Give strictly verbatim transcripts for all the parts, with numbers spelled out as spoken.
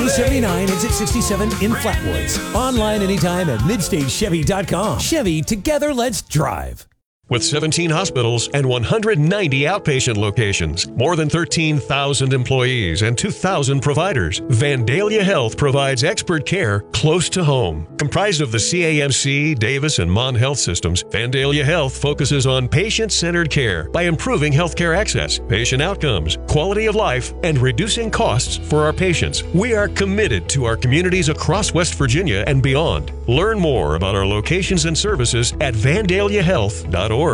seventy-nine, exit sixty-seven in Flatwoods. Online anytime at midstage chevy dot com. Chevy, together let's drive. With seventeen hospitals and one hundred ninety outpatient locations, more than thirteen thousand employees, and two thousand providers, Vandalia Health provides expert care close to home. Comprised of the C A M C, Davis, and Mon Health systems, Vandalia Health focuses on patient-centered care by improving healthcare access, patient outcomes, quality of life, and reducing costs for our patients. We are committed to our communities across West Virginia and beyond. Learn more about our locations and services at vandalia health dot org.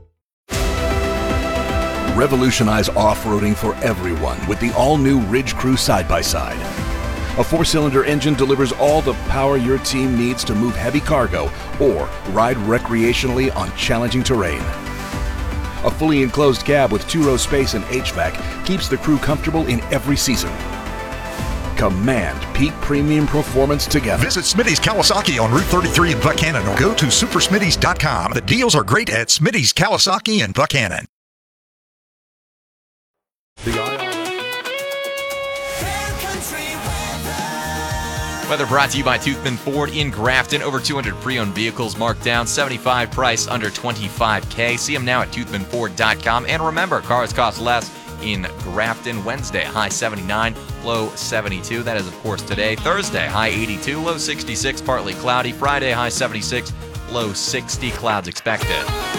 Revolutionize off-roading for everyone with the all-new Ridge Crew side-by-side. A four-cylinder engine delivers all the power your team needs to move heavy cargo or ride recreationally on challenging terrain. A fully enclosed cab with two-row space and H V A C keeps the crew comfortable in every season. Command peak premium performance together. Visit Smitty's Kawasaki on Route thirty-three in Buchanan or go to super smitty's dot com. The deals are great at Smitty's Kawasaki in Buchanan. Weather brought to you by Toothman Ford in Grafton. Over two hundred pre-owned vehicles marked down, seventy-five price under twenty-five K. See them now at toothman ford dot com. And remember, cars cost less in Grafton. Wednesday, high seventy-nine, low seventy-two. That is, of course, today. Thursday, high eighty-two, low sixty-six, partly cloudy. Friday, high seventy-six, low sixty, clouds expected.